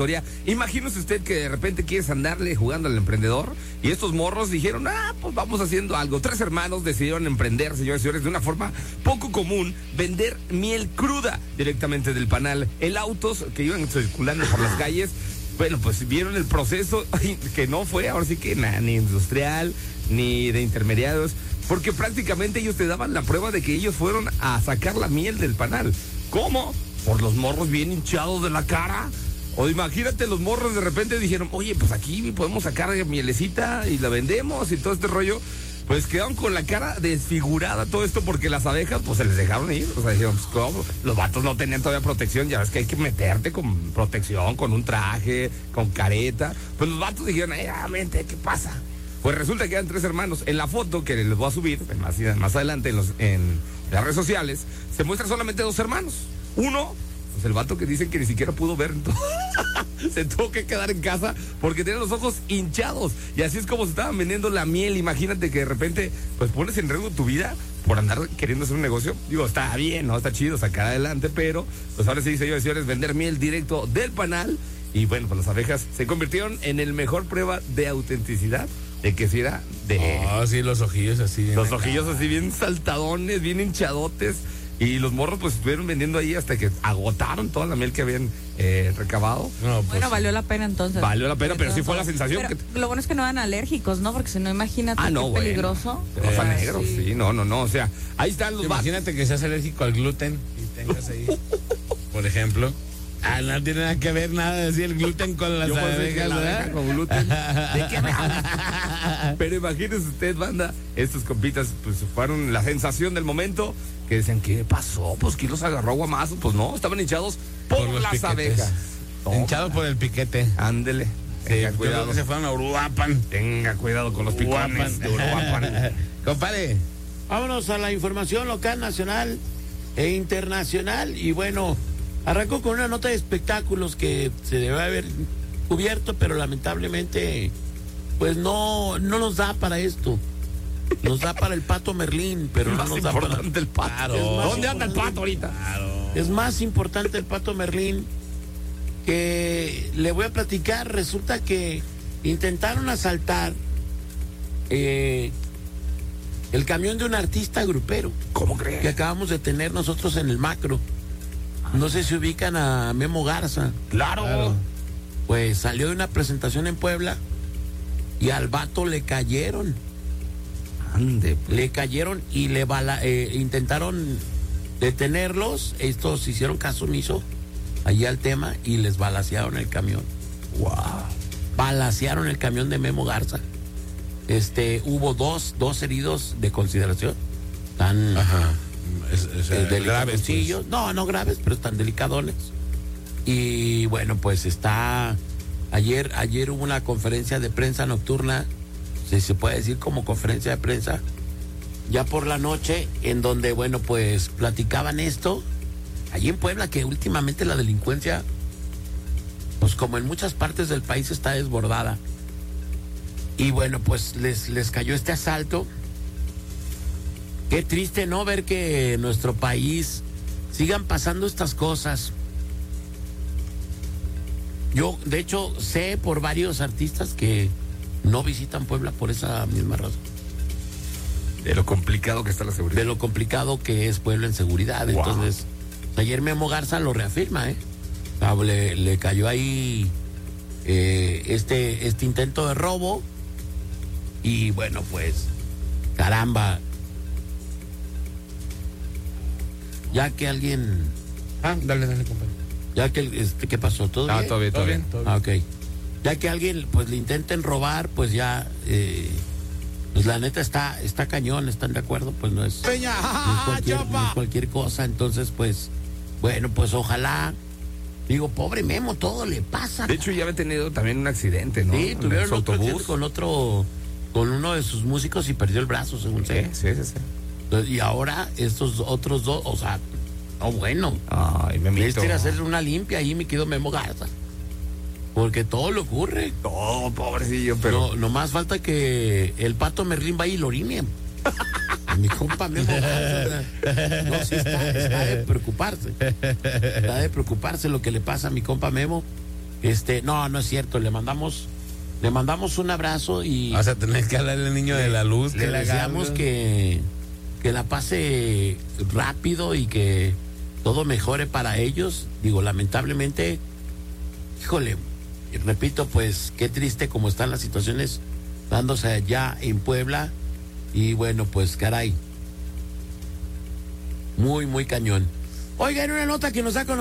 Imagínese usted que de repente quieres andarle jugando al emprendedor y estos morros dijeron, pues vamos haciendo algo. 3 hermanos decidieron emprender, señores y señores, de una forma poco común, vender miel cruda directamente del panal. En autos que iban circulando por las calles, bueno, pues vieron el proceso que no fue, ahora sí que ni industrial, ni de intermediarios, porque prácticamente ellos te daban la prueba de que ellos fueron a sacar la miel del panal. ¿Cómo? Por los morros bien hinchados de la cara. O imagínate, los morros de repente dijeron, oye, pues aquí podemos sacar mielecita y la vendemos y todo este rollo. Pues quedaron con la cara desfigurada todo esto porque las abejas pues se les dejaron ir. O sea, dijeron, pues ¿cómo? Los vatos no tenían todavía protección, ya ves que hay que meterte con protección, con un traje, con careta. Pues los vatos dijeron, mente, ¿qué pasa? Pues resulta que eran 3 hermanos. En la foto que les voy a subir más adelante en las redes sociales, se muestra solamente 2 hermanos. Uno, pues el vato que dicen que ni siquiera pudo ver, se tuvo que quedar en casa porque tenía los ojos hinchados. Y así es como se estaban vendiendo la miel. Imagínate que de repente pues pones en riesgo tu vida por andar queriendo hacer un negocio. Digo, está bien, ¿no? Está chido sacar adelante, pero pues ahora sí, señores y señores, vender miel directo del panal. Y bueno, pues las abejas se convirtieron en el mejor prueba de autenticidad de que si era de... sí, los ojillos así bien. Los ojillos así bien saltadones, bien hinchadotes. Y los morros pues estuvieron vendiendo ahí hasta que agotaron toda la miel que habían recabado. No, pues, bueno, valió la pena entonces. Valió la pena, pero sí fue la sensación. Pero lo bueno es que no eran alérgicos, ¿no? Porque si no, imagínate qué peligroso. Roja negro, sí, no. O sea, ahí están los... Imagínate que seas alérgico al gluten y tengas ahí, por ejemplo... no tiene nada que ver nada de decir el gluten con las abejas, ¿verdad? Con gluten. ¿De qué me hablas? Pero imagínese usted, banda, estos compitas pues fueron la sensación del momento, que decían, ¿qué pasó? Pues ¿quién los agarró a guamazos? Pues no, estaban hinchados por las piquetes. Abejas. Hinchados por el piquete. Ándele. Tenga cuidado. Que se fueron a Uruapan. Tenga cuidado con los picones de Uruapan. Compadre. Vámonos a la información local, nacional e internacional. Y bueno, arrancó con una nota de espectáculos que se debe haber cubierto, pero lamentablemente pues no nos da para esto. Nos da para el Pato Merlín, pero no nos da para el Pato. Claro. ¿Dónde anda el Pato ahorita? Claro. Es más importante el Pato Merlín, que le voy a platicar. Resulta que intentaron asaltar el camión de un artista grupero. ¿Cómo crees? Que acabamos de tener nosotros en el Macro. No sé si ubican a Memo Garza. Claro. Pues salió de una presentación en Puebla y al vato le cayeron. Ande, pues. Le cayeron y intentaron detenerlos. Estos hicieron caso omiso allí al tema y les balacearon el camión. Wow. Balacearon el camión de Memo Garza. Hubo dos heridos de consideración. Tan graves. Pues. No graves, pero están delicadones. Y bueno, pues ayer hubo una conferencia de prensa nocturna, si se puede decir como conferencia de prensa, ya por la noche, en donde, bueno, pues platicaban esto, allí en Puebla, que últimamente la delincuencia, pues como en muchas partes del país, está desbordada. Y bueno, pues les cayó este asalto. Qué triste, ¿no? Ver que en nuestro país sigan pasando estas cosas. Yo, de hecho, sé por varios artistas que no visitan Puebla por esa misma razón. De lo complicado que está la seguridad. De lo complicado que es Puebla en seguridad. Wow. Entonces, ayer Memo Garza lo reafirma, ¿eh? Le cayó ahí este intento de robo. Y bueno, pues, caramba. Ya que alguien... Dale, compadre. Ya que ¿qué pasó? ¿Todo bien? Todo bien. Ok. Ya que alguien pues le intenten robar, pues ya pues la neta está cañón, ¿están de acuerdo? Pues no es cualquier cosa. Entonces, pues, bueno, pues ojalá. Digo, pobre Memo, todo le pasa. De hecho, ya había tenido también un accidente, ¿no? Sí, tuvieron otro autobús con uno de sus músicos y perdió el brazo, según sé. Sí. Y ahora estos otros dos, o sea, no, bueno. Ay, Memito. Era hacerle una limpia ahí, me quedó Memo Garza. Porque todo le ocurre. Todo, pobrecillo, pero... No más falta que el Pato Merlín vaya y lo orine. Mi compa Memo Garza. No, sí está de preocuparse. Está de preocuparse lo que le pasa a mi compa Memo. No es cierto, le mandamos un abrazo y vas a tener que hablarle al niño de la luz. Le deseamos que la pase rápido y que todo mejore para ellos. Digo, lamentablemente, híjole, repito, pues qué triste como están las situaciones dándose allá en Puebla. Y bueno, pues caray, muy, muy cañón. Oiga, en una nota que nos da a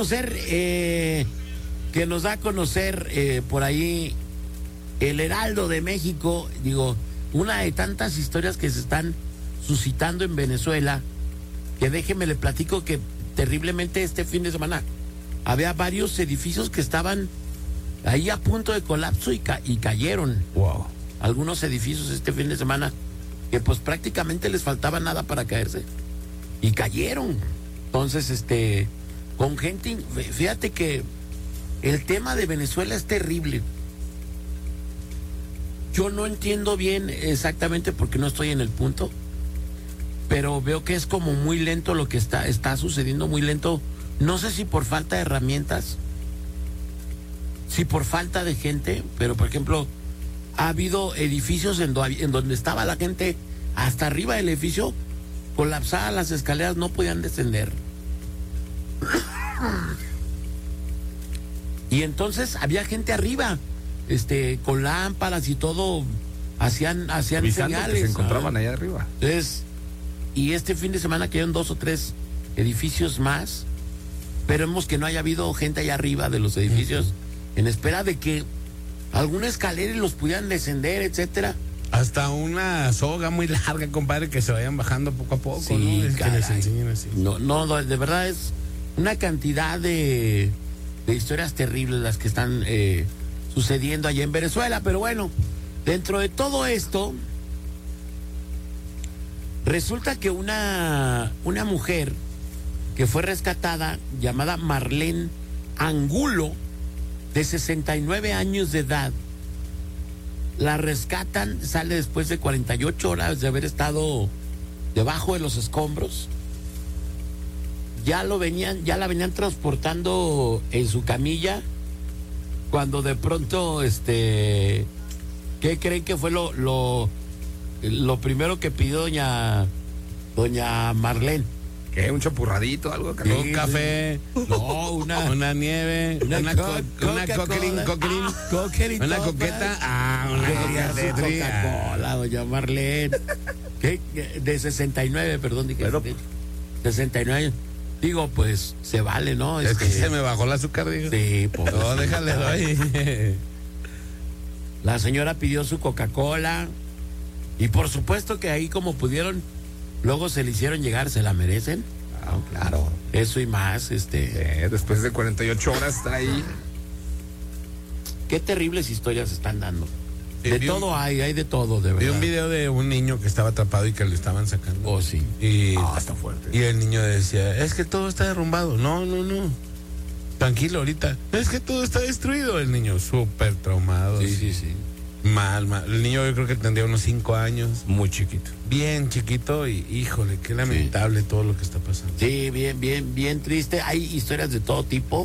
conocer, por ahí el Heraldo de México, digo, una de tantas historias que se están suscitando en Venezuela, que déjeme le platico que terriblemente este fin de semana había varios edificios que estaban ahí a punto de colapso y cayeron. Wow. Algunos edificios este fin de semana que pues prácticamente les faltaba nada para caerse y cayeron. Entonces, con gente, fíjate que el tema de Venezuela es terrible. Yo no entiendo bien exactamente porque no estoy en el punto, pero veo que es como muy lento lo que está sucediendo, muy lento. No sé si por falta de herramientas, si por falta de gente, pero por ejemplo, ha habido edificios en donde estaba la gente hasta arriba del edificio, colapsadas las escaleras, no podían descender. Y entonces había gente arriba, con lámparas y todo, hacían señales. Que se encontraban allá arriba. Entonces, y este fin de semana cayeron 2 o 3 edificios más. Esperemos que no haya habido gente allá arriba de los edificios, en espera de que alguna escalera los pudieran descender, etcétera. Hasta una soga muy larga, compadre, que se vayan bajando poco a poco, sí, ¿no? Es caray. que les enseñen así. No, de verdad es una cantidad de historias terribles las que están sucediendo allá en Venezuela. Pero bueno, dentro de todo esto, resulta que una mujer que fue rescatada, llamada Marlene Angulo, de 69 años de edad, la rescatan, sale después de 48 horas de haber estado debajo de los escombros. Ya la venían transportando en su camilla, cuando de pronto, ¿qué creen que fue lo primero que pidió doña Marlene? ¿Qué? ¿Un chapurradito? ¿Algo? Un café. No, una nieve. Una coquerín. Una coqueta. Una Coca-Cola, doña Marlene. ¿Qué? De 69, perdón, dije. Pero, 69 años. Digo, pues, se vale, ¿no? Es que se me bajó el azúcar, digo. Sí, pues. No, déjale, doy. La señora pidió su Coca-Cola. Y por supuesto que ahí, como pudieron, luego se le hicieron llegar, se la merecen. Claro. Eso y más, después de 48 horas está ahí. Qué terribles historias se están dando. Sí, de todo hay de todo, de verdad. Vi un video de un niño que estaba atrapado y que le estaban sacando. Oh, sí. Y Está fuerte. Y el niño decía, es que todo está derrumbado. No. Tranquilo ahorita. Es que todo está destruido. El niño súper traumado. Sí. Mal. El niño yo creo que tendría unos 5 años. Muy chiquito. Bien chiquito y híjole, qué lamentable todo lo que está pasando. Sí, bien triste. Hay historias de todo tipo.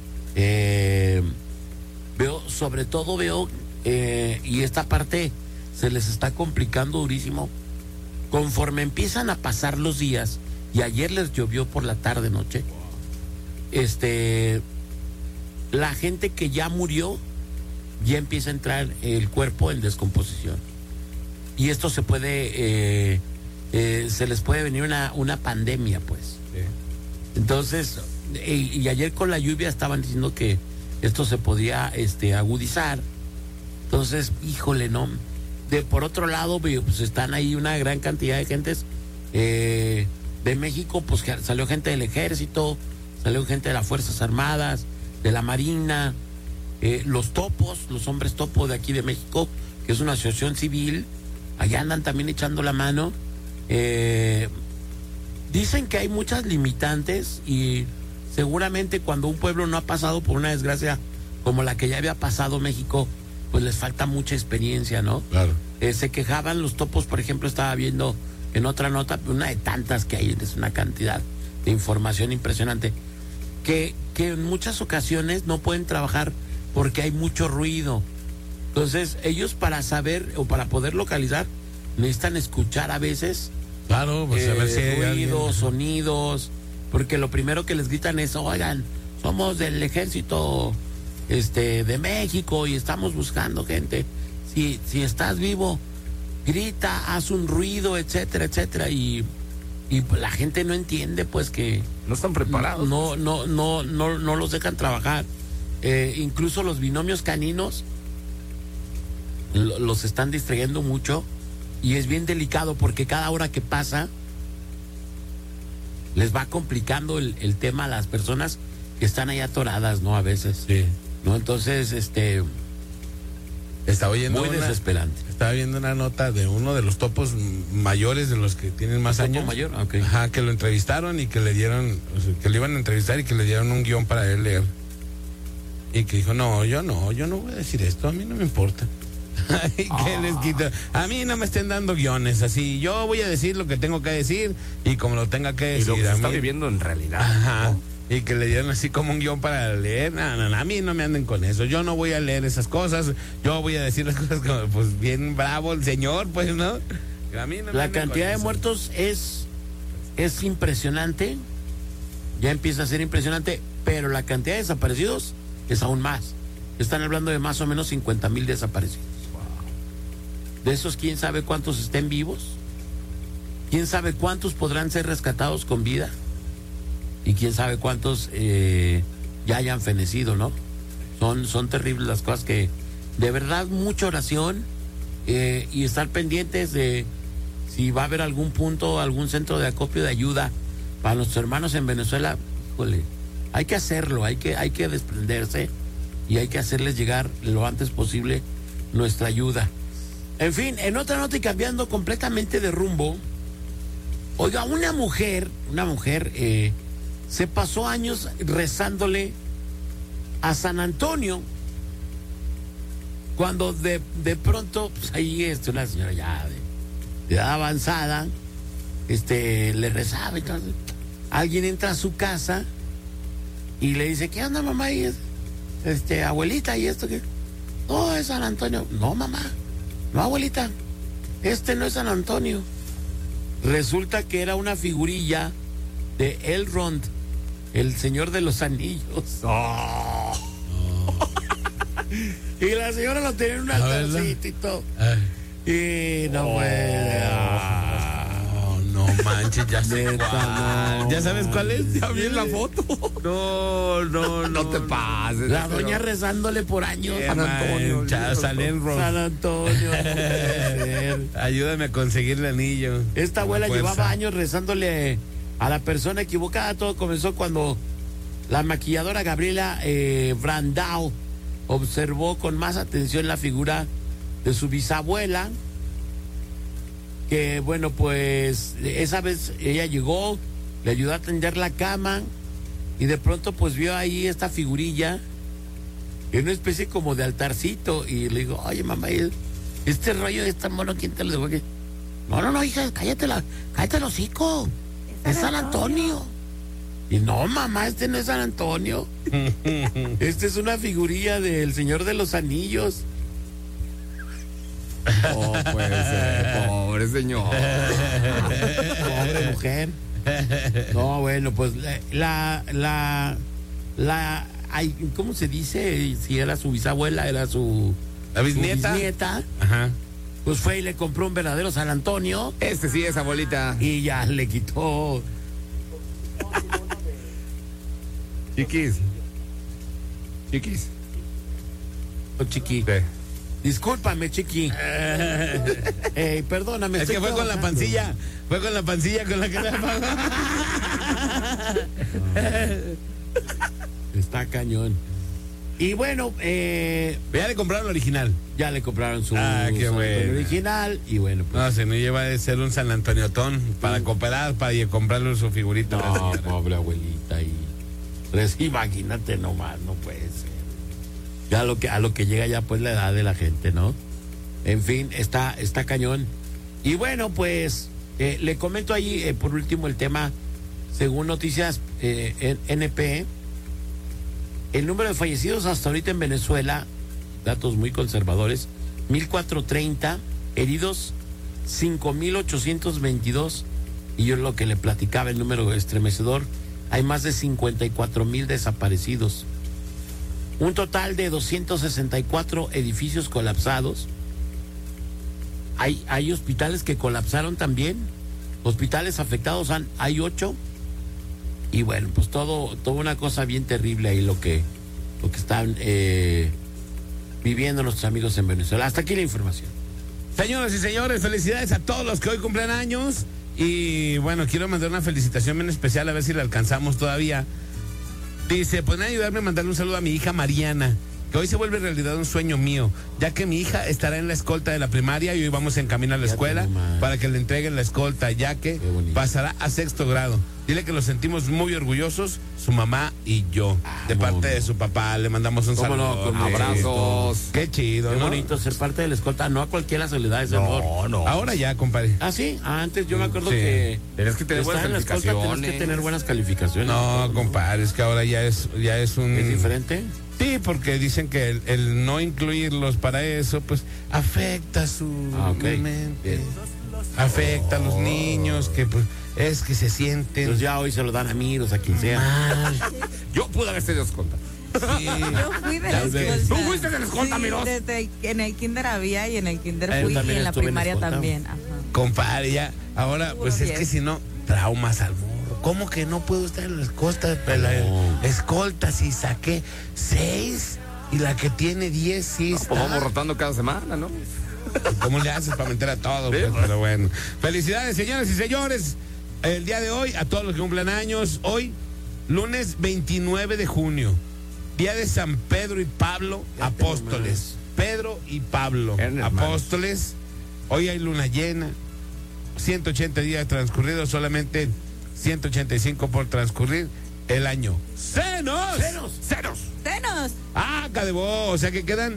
Sobre todo veo, y esta parte se les está complicando durísimo. Conforme empiezan a pasar los días, y ayer les llovió por la tarde, noche, la gente que ya murió, ya empieza a entrar el cuerpo en descomposición. Y esto se puede, se les puede venir una pandemia, pues. Sí. Entonces, y ayer con la lluvia estaban diciendo que esto se podía agudizar. Entonces, híjole, no. Por otro lado, pues están ahí una gran cantidad de gentes de México, pues que salió gente del ejército, salió gente de las Fuerzas Armadas, de la Marina, los topos, los hombres topo de aquí de México, que es una asociación civil, allá andan también echando la mano. Dicen que hay muchas limitantes y seguramente cuando un pueblo no ha pasado por una desgracia como la que ya había pasado México, pues les falta mucha experiencia, ¿no? Claro. Se quejaban los topos, por ejemplo, estaba viendo en otra nota, una de tantas que hay, es una cantidad de información impresionante, que en muchas ocasiones no pueden trabajar porque hay mucho ruido. Entonces, ellos para saber o para poder localizar, necesitan escuchar a veces Claro, pues a ver si hay ruidos, alguien. sonidos, porque lo primero que les gritan es, oigan, somos del ejército de México y estamos buscando gente. Si estás vivo, grita, haz un ruido, etcétera, etcétera, y la gente no entiende, pues, que No están preparados. no los dejan trabajar. Incluso los binomios caninos los están distrayendo mucho, y es bien delicado porque cada hora que pasa les va complicando el tema a las personas que están ahí atoradas, ¿no? A veces. Sí. ¿No? Entonces, Estaba oyendo muy desesperante. Estaba viendo una nota de uno de los topos mayores, de los que tienen más ¿Topo años. mayor? Ok. Ajá, que lo entrevistaron y que le dieron, o sea, que le iban a entrevistar y que le dieron un guión para él leer. Y que dijo, no voy a decir esto, a mí no me importa. Y que les quitó. A mí no me estén dando guiones así. Yo voy a decir lo que tengo que decir y como lo tenga que Y decir. lo que se a está mí- viviendo en realidad. Ajá. Y que le dieron así como un guión para leer. No, a mí no me anden con eso. Yo no voy a leer esas cosas. Yo voy a decir las cosas como, pues bien bravo el señor, pues, ¿no? A mí no me La anden cantidad con de eso. muertos es impresionante. Ya empieza a ser impresionante, pero la cantidad de desaparecidos es aún más. Están hablando de más o menos 50,000 desaparecidos. De esos, quién sabe cuántos estén vivos, quién sabe cuántos podrán ser rescatados con vida, y quién sabe cuántos ya hayan fenecido, ¿no? Son terribles las cosas que, de verdad, mucha oración, y estar pendientes de si va a haber algún punto, algún centro de acopio de ayuda para nuestros hermanos en Venezuela. Híjole, hay que hacerlo, hay que desprenderse y hay que hacerles llegar lo antes posible nuestra ayuda. En fin, en otra nota y cambiando completamente de rumbo, oiga, una mujer se pasó años rezándole a San Antonio, cuando de pronto, pues ahí una señora ya de edad avanzada, le rezaba, entonces alguien entra a su casa y le dice, ¿qué onda, mamá? Y abuelita, ¿y esto qué? No, es San Antonio. No, mamá. No, abuelita, no es San Antonio. Resulta que era una figurilla de Elrond, el Señor de los Anillos. Y la señora lo tenía en un altarcito y todo. Y no puede. No manches, ya sé Neta, cuál. no. ¿Ya sabes cuál es? Ya vi en la foto. No No te pases. La doña rezándole por años. San Antonio. Salen San Antonio. No puede ser. Ayúdame a conseguir el anillo. Esta abuela Fuerza. llevaba años rezándole a la persona equivocada. Todo comenzó cuando la maquilladora Gabriela Brandau observó con más atención la figura de su bisabuela, que bueno, pues esa vez ella llegó, le ayudó a tender la cama y de pronto pues vio ahí esta figurilla en una especie como de altarcito, y le digo, oye, mamá, este rollo de esta mono, ¿quién te lo dejó aquí? No, hija, cállate el hocico, es San Antonio. Y no, mamá, no es San Antonio. Es una figurilla del Señor de los Anillos. Oh, puede ser. Pobre señor. Pobre mujer. No, bueno, pues ay, ¿cómo se dice? Si era su bisabuela, era La bisnieta. su bisnieta, Ajá. pues fue y le compró un verdadero San Antonio Sí es, abuelita. y ya le quitó. Chiquis. Chiqui. Discúlpame, Chiqui. Perdóname. Es estoy que fue con la trabajando. pancilla. Fue con la pancilla con la que le pagó. Está cañón. Y bueno, Ya le compraron el original. ya le compraron su Qué San Antonio bueno. original. Y bueno, pues. No, se no lleva de ser un San Antoniotón para cooperar, para comprarle su figurita. a la No, señora. pobre abuelita. Y pues, imagínate nomás, no puede ser. Ya a lo que llega ya pues la edad de la gente, ¿no? En fin, está cañón. Y bueno, pues le comento ahí por último el tema, según noticias NP, El número de fallecidos hasta ahorita en Venezuela, datos muy conservadores, 1,430, heridos 5,822, y yo lo que le platicaba, el número estremecedor, hay más de 54,000 desaparecidos. Un total de 264 edificios colapsados. Hay hospitales que colapsaron también, hospitales afectados hay 8, y bueno, pues toda una cosa bien terrible ahí lo que están viviendo nuestros amigos en Venezuela. Hasta aquí la información. Señoras y señores, felicidades a todos los que hoy cumplen años. Y bueno, quiero mandar una felicitación bien especial, a ver si la alcanzamos todavía. Dice, ¿pueden ayudarme a mandarle un saludo a mi hija Mariana? Que hoy se vuelve realidad un sueño mío, ya que mi hija estará en la escolta de la primaria y hoy vamos en camino a la escuela para que le entreguen la escolta, ya que pasará a 6º grado. Dile que lo sentimos muy orgullosos, su mamá y yo. De parte de su papá, le mandamos un saludo. Con abrazos. Qué chido, Qué ¿no? bonito ser parte de la escolta. No a cualquiera se le da ese honor. No. Ahora ya, compadre. Ah, sí. Antes yo me acuerdo Sí. que Tienes que tener buenas estar en la escolta, tienes calificaciones. que tener buenas calificaciones. No, compadre, es que ahora ya es un... ¿Es diferente? Sí, porque dicen que el no incluirlos para eso, pues, afecta su mente. Bien. Afecta a los niños, que pues, es que se sienten Entonces ya hoy se lo dan a Miros, a quien sea. mal. Yo pude haber sido escolta. Sí. Yo fui de la Tal vez. escolta. ¿Tú fuiste de la escolta, Sí, Miros? en el kinder había y en el kinder Yo fui y también en la estuve en primaria escolta. también. Ajá. Compadre, ya, ahora, pues Puro es que 10. si no, traumas al morro. ¿Cómo que no puedo estar en la escolta? No. Escolta, si saqué 6 y la que tiene 10 sí está. Pues vamos rotando cada semana, ¿no? ¿Cómo le haces para meter a todo? Pues? Pero bueno. Felicidades, señoras y señores. El día de hoy, a todos los que cumplen años, hoy, lunes 29 de junio, día de San Pedro y Pablo, apóstoles. Pedro y Pablo, Eran hermanos. apóstoles. Hoy hay luna llena, 180 días transcurridos, solamente 185 por transcurrir el año. ¡Cenos! ¡Ceros! ¡Tenos! ¡Ah, cadebó! O sea que quedan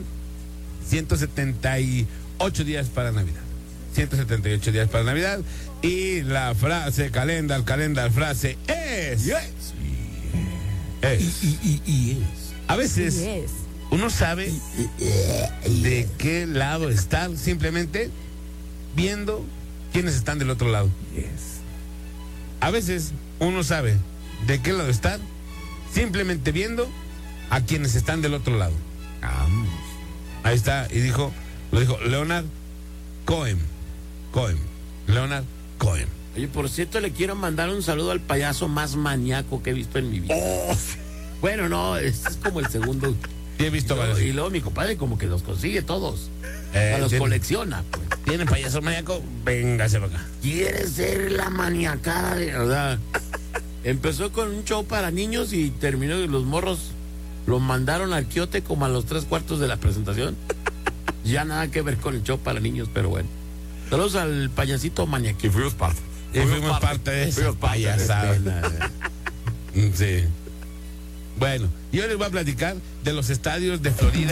178 días para Navidad. 178 días para Navidad. Y la frase calendar, frase es... Es. A veces Yes. uno sabe de qué lado estar, simplemente viendo quiénes están del otro lado. A veces uno sabe de qué lado estar, simplemente viendo a quienes están del otro lado. Ahí está, y lo dijo Leonard Cohen. Leonard Cohen. Oye, por cierto, le quiero mandar un saludo al payaso más maníaco que he visto en mi vida. Bueno, no, este es como el segundo. Sí, he visto varios. Y luego mi compadre como que los consigue todos. Los ¿tiene- colecciona, pues. ¿Tiene payaso maníaco? Véngase para acá. Quiere ser la maniacada de verdad. Empezó con un show para niños y terminó y los morros lo mandaron al quiote como a los 3/4 de la presentación. Ya nada que ver con el show para niños, pero bueno. Saludos al payasito maniaquito. Y fuimos parte. Y fuimos parte de esa payasada. Sí. Bueno, yo les voy a platicar de los estadios de Florida.